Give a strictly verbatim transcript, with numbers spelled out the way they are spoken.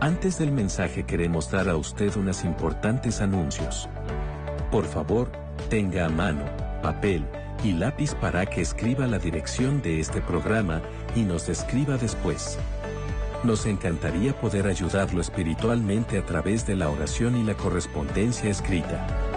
Antes del mensaje queremos dar a usted unos importantes anuncios. Por favor, tenga a mano, papel y lápiz para que escriba la dirección de este programa y nos escriba después. Nos encantaría poder ayudarlo espiritualmente a través de la oración y la correspondencia escrita.